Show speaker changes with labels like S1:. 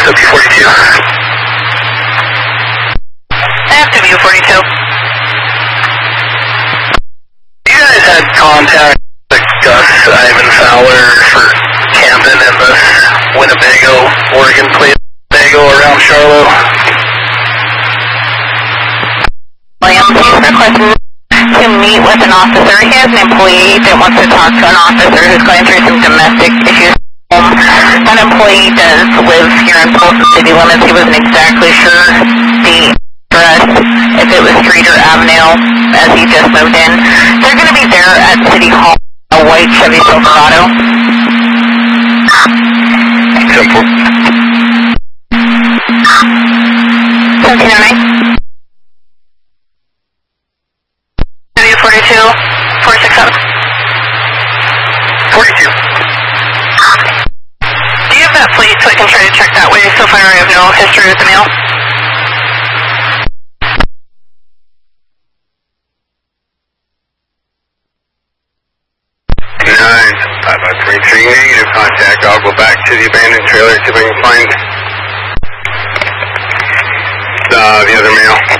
S1: SW42.
S2: SW42.
S1: You guys had contact with Gus Ivan Fowler for camping in the Winnebago, Oregon Plate Winnebago around Charlotte?
S2: Williams, he's requesting to meet with an officer. He has an employee that wants to talk to an officer who's going through some domestic issues. That employee does live here in Tulsa city limits. He wasn't exactly sure the address, if it was street or avenue, as he just moved in. They're going to be there at City Hall, a white Chevy Silverado.
S1: Simple.
S2: 1709. 42, 467.
S1: 42.
S2: Do you have that plate so I can try to check that way so far I have no history with the mail?
S1: Negative contact. I'll go back to the abandoned trailer, see if I can find the other mail.